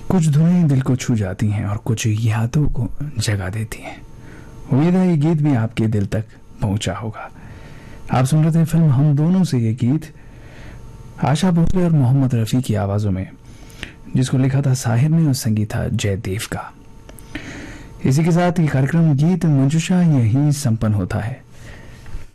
कुछ धुनें दिल को छू जाती हैं और कुछ यादों को जगा देती हैं। उम्मीद है ये गीत भी आपके दिल तक पहुंचा होगा। आप सुन रहे थे फिल्म हम दोनों से ये गीत आशा भोसले और मोहम्मद रफ़ी की आवाज़ों में, जिसको लिखा था साहिर ने और संगीत था जयदेव का। इसी के साथ ये कार्यक्रम गीत मंजूषा यही संपन्न होता है।